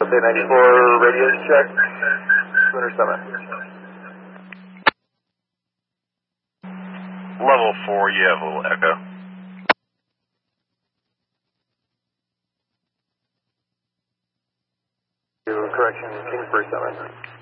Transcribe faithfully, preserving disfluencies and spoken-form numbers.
Bay ninety-four, radios check. Schooner seven. Level four, you have a little echo. Correction, Kingsbury seven.